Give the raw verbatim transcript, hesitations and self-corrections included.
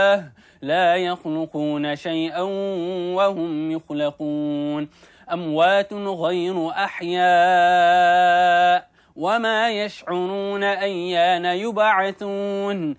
لا يخلقون شيئا وهم يخلقون أموات غير أحياء وما يشعرون أيان يبعثون